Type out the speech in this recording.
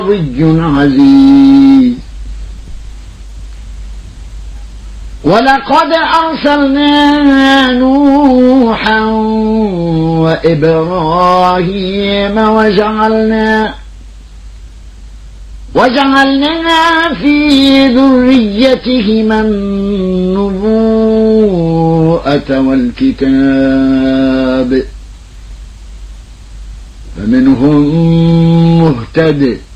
عزيز. ولقد أرسلنا نوحا وإبراهيم وجعلنا في ذريتهما النبوءة والكتاب فمنهم مهتد